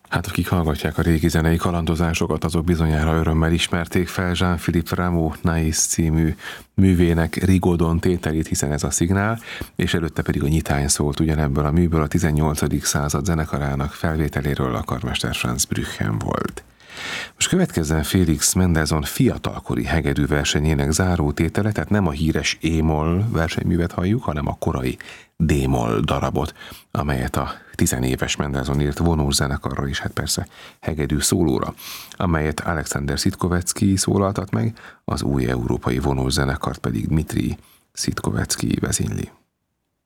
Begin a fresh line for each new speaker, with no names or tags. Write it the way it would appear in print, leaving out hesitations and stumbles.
Hát akik hallgatják a régi zenei kalandozásokat, azok bizonyára örömmel ismerték fel Jean-Philippe Rameau Nais című művének Rigaudon tételét, hiszen ez a szignál, és előtte pedig a nyitány szólt ugyanebből a műből, a 18. század zenekarának felvételéről, a karmester Franz Brüchen volt. Most következzen Félix Mendelssohn fiatalkori hegedű versenyének záró tétele, tehát nem a híres E-moll versenyművet halljuk, hanem a korai D-moll darabot, amelyet a 10 éves Mendelssohn írt vonós zenekarra, és hát persze hegedű szólóra, amelyet Alexander Sitkovecki szólaltat meg, az új európai vonós zenekart pedig Dmitri Sitkovecki vezényli.